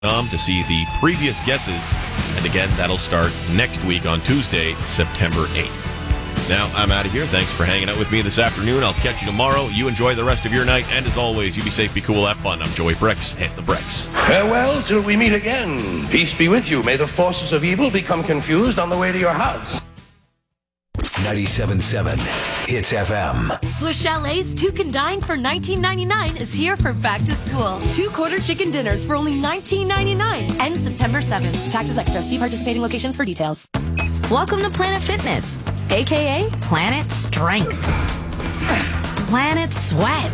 to see the previous guesses. And again, that'll start next week on Tuesday, September 8th. Now, I'm out of here. Thanks for hanging out with me this afternoon. I'll catch you tomorrow. You enjoy the rest of your night. And as always, you be safe, be cool, have fun. I'm Joey Bricks. Hit the bricks. Farewell till we meet again. Peace be with you. May the forces of evil become confused on the way to your house. 97.7 Hits FM. Swiss Chalet's Two Can Dine for $19.99 is here for back to school. 2 quarter chicken dinners for only $19.99. Ends September 7th. Taxes extra. See participating locations for details. Welcome to Planet Fitness, aka Planet Strength, Planet Sweat,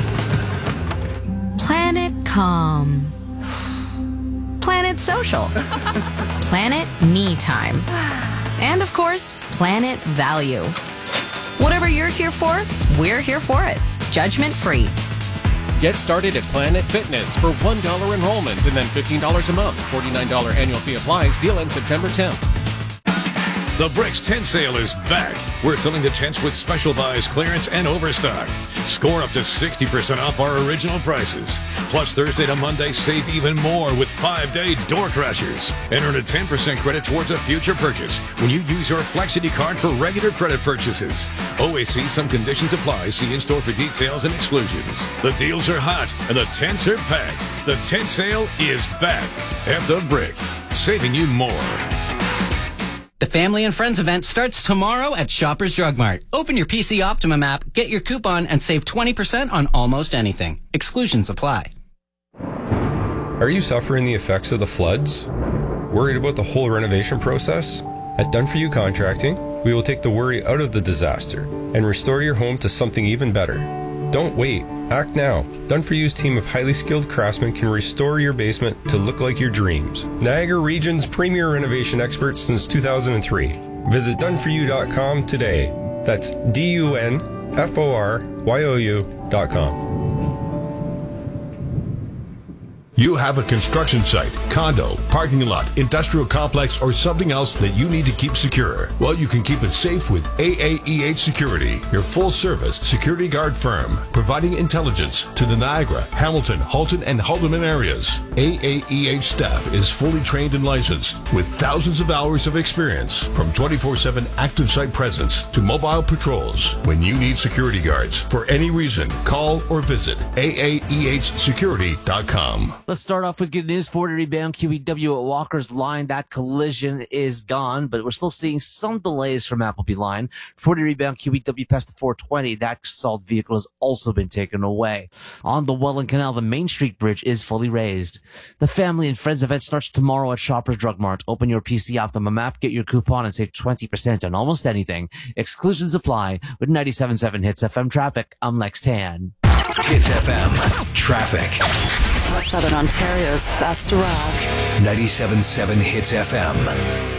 Planet Calm, Planet Social, Planet Me Time, and of course, Planet Value. Whatever you're here for, we're here for it. Judgment free. Get started at Planet Fitness for $1 enrollment and then $15 a month. $49 annual fee applies. Deal ends September 10th. The Bricks Tent Sale is back. We're filling the tents with special buys, clearance, and overstock. Score up to 60% off our original prices. Plus, Thursday to Monday, save even more with 5-day door crashers. And earn a 10% credit towards a future purchase when you use your Flexity card for regular credit purchases. Always see some conditions apply. See in-store for details and exclusions. The deals are hot and the tents are packed. The tent sale is back at The Brick, saving you more. The Family and Friends event starts tomorrow at Shoppers Drug Mart. Open your PC Optimum app, get your coupon, and save 20% on almost anything. Exclusions apply. Are you suffering the effects of the floods? Worried about the whole renovation process? At Done For You Contracting, we will take the worry out of the disaster and restore your home to something even better. Don't wait. Act now. Done For You's team of highly skilled craftsmen can restore your basement to look like your dreams. Niagara Region's premier renovation experts since 2003. Visit doneforyou.com today. That's DUNFORYOU.com. You have a construction site, condo, parking lot, industrial complex, or something else that you need to keep secure. Well, you can keep it safe with AAEH Security, your full-service security guard firm, providing intelligence to the Niagara, Hamilton, Halton, and Haldeman areas. AAEH staff is fully trained and licensed with thousands of hours of experience, from 24/7 active site presence to mobile patrols. When you need security guards for any reason, call or visit AAEHsecurity.com. Let's start off with good news. 40 rebound QEW at Walker's line. That collision is gone, but we're still seeing some delays from Appleby line. 40 rebound QEW past the 420. That stalled vehicle has also been taken away. On the Welland Canal, the Main Street Bridge is fully raised. The Family and Friends event starts tomorrow at Shoppers Drug Mart. Open your PC Optimum app, get your coupon, and save 20% on almost anything. Exclusions apply. With 97.7 Hits FM traffic, I'm Lex Tan. Hits FM traffic. Southern Ontario's best rock. 97.7 Hits FM.